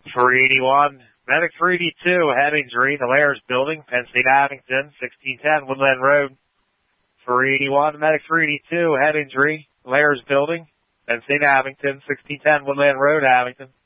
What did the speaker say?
381. Medic 382, head injury, the Lairs Building, Penn State Abington, 1610 Woodland Road. 381, Medic 382, head injury, Lairs Building, Penn State Abington, 1610 Woodland Road, Abington.